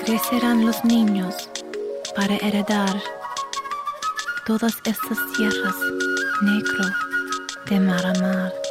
Crecerán los niños para heredar todas estas tierras negro de mar a mar.